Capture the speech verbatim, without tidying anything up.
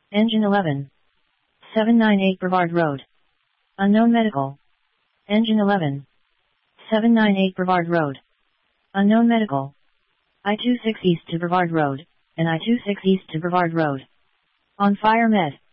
Engine eleven. seven ninety-eight Brevard Road. Unknown medical. Engine eleven. seven ninety-eight Brevard Road. Unknown medical. I twenty-six East to Brevard Road, and I twenty-six East to Brevard Road. On fire med.